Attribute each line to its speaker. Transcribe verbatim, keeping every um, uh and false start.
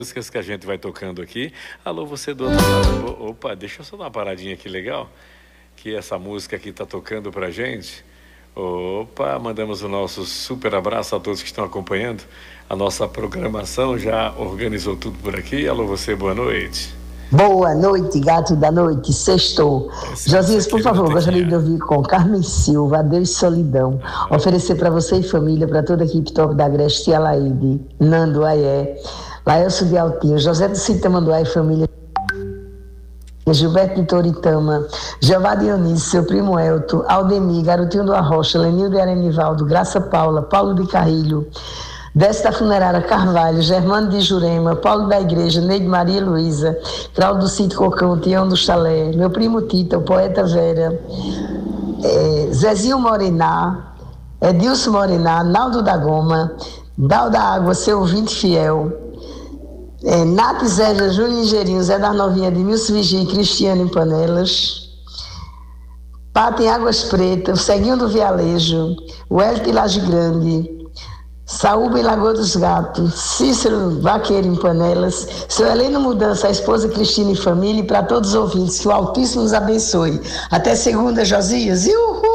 Speaker 1: músicas que a gente vai tocando aqui. Alô, você do outro lado. Opa, deixa eu só dar uma paradinha aqui legal. Que essa música aqui tá tocando pra gente. Opa, mandamos o nosso super abraço a todos que estão acompanhando. A nossa programação já organizou tudo por aqui. Alô, você, boa noite.
Speaker 2: Boa noite, gato da noite, sextou. Josias, por favor, gostaria de ouvir com Carmen Silva, Adeus Solidão. Ah. Oferecer para você e família, para toda a equipe top da Agreste, Alaide, Nando Aie, Laelso de Altinho, José do Cita Manduá e família, Gilberto de Toritama, Jeová Dionísio, seu primo Elto, Aldemir, Garotinho do Arrocha, Lenil de Arenivaldo, Graça Paula, Paulo de Carrilho, Desta Funerária Carvalho, Germano de Jurema, Paulo da Igreja, Neide Maria Luísa, Claudio do Sítio Cocão, Tião do Chalé, meu primo Tita, o poeta Vera, é, Zezinho Morená, Edilson Morená, Naldo da Goma, Dal da Água, seu ouvinte fiel, é, Nath Zé, Júlio Ingerinho, Zé das Novinhas, Edmilson Vigia e Cristiano em Panelas, Pata em Águas Pretas, o Ceguinho do Vialejo, o Hélio de Laje Grande, Saúba em Lagoa dos Gatos, Cícero Vaqueiro em Panelas, seu Heleno Mudança, a esposa Cristina e família, e para todos os ouvintes, que o Altíssimo nos abençoe. Até segunda, Josias. Uhul!